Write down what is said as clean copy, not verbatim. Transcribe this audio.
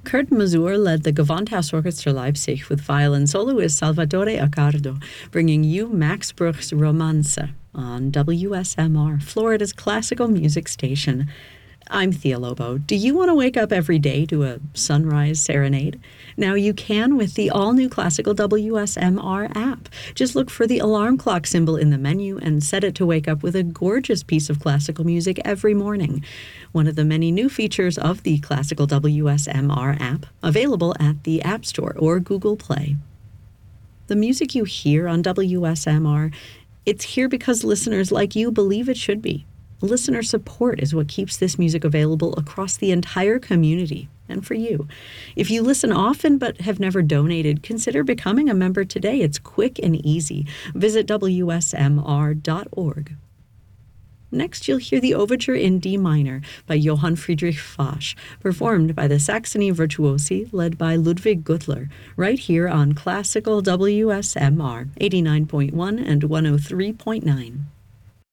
Kurt Masur led the Gewandhaus Orchestra Leipzig with violin soloist Salvatore Accardo, bringing you Max Bruch's Romanze on WSMR, Florida's classical music station. I'm Thea Lobo. Do you want to wake up every day to a sunrise serenade? Now you can with the all-new classical WSMR app. Just look for the alarm clock symbol in the menu and set it to wake up with a gorgeous piece of classical music every morning. One of the many new features of the classical WSMR app, available at the App Store or Google Play. The music you hear on WSMR, it's here because listeners like you believe it should be. Listener support is what keeps this music available across the entire community and for you. If you listen often but have never donated, consider becoming a member today. It's quick and easy. Visit WSMR.org. Next, you'll hear the Overture in D minor by Johann Friedrich Fasch, performed by the Saxony Virtuosi led by Ludwig Gutler, right here on Classical WSMR 89.1 and 103.9.